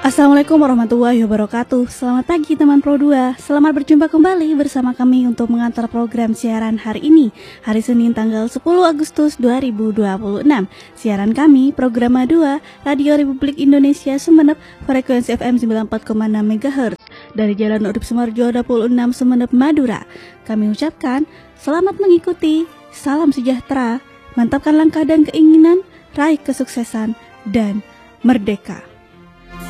Assalamualaikum warahmatullahi wabarakatuh. Selamat pagi teman Pro 2. Selamat berjumpa kembali bersama kami untuk mengantar program siaran hari ini, hari Senin tanggal 10 Agustus 2026. Siaran kami program A2 Radio Republik Indonesia Sumeneb, frekuensi FM 94,6 MHz dari Jalan Urip Sumarjo 26 Sumeneb, Madura. Kami ucapkan selamat mengikuti, salam sejahtera, mantapkan langkah dan keinginan, raih kesuksesan dan merdeka.